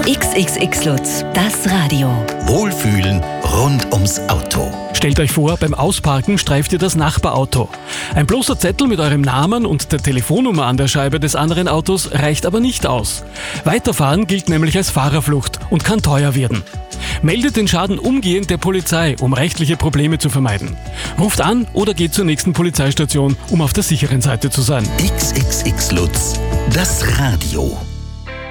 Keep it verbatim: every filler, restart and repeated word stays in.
X X X Lutz, das Radio. Wohlfühlen rund ums Auto. Stellt euch vor, beim Ausparken streift ihr das Nachbarauto. Ein bloßer Zettel mit eurem Namen und der Telefonnummer an der Scheibe des anderen Autos reicht aber nicht aus. Weiterfahren gilt nämlich als Fahrerflucht und kann teuer werden. Meldet den Schaden umgehend der Polizei, um rechtliche Probleme zu vermeiden. Ruft an oder geht zur nächsten Polizeistation, um auf der sicheren Seite zu sein. X X X Lutz, das Radio.